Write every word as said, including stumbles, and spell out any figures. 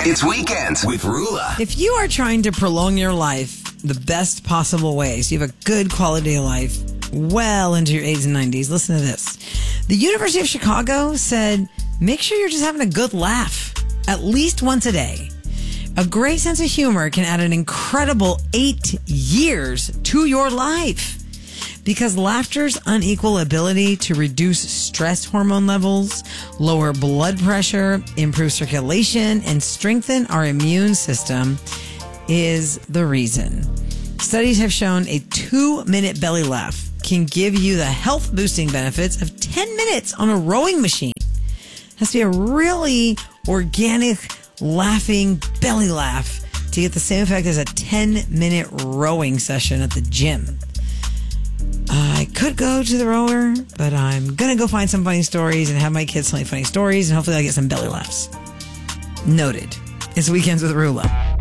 It's Weekends with Rula. If you are trying to prolong your life the best possible way, so you have a good quality of life well into your eighties and nineties, listen to this. The University of Chicago said, make sure you're just having a good laugh at least once a day. A great sense of humor can add an incredible eight years to your life. Because laughter's unequal ability to reduce stress hormone levels, lower blood pressure, improve circulation, and strengthen our immune system is the reason. Studies have shown a two-minute belly laugh can give you the health-boosting benefits of ten minutes on a rowing machine. It has to be a really organic, laughing belly laugh to get the same effect as a ten-minute rowing session at the gym. I could go to the rower, but I'm going to go find some funny stories and have my kids tell me funny stories, and hopefully I'll get some belly laughs. Noted. It's Weekends with Rula.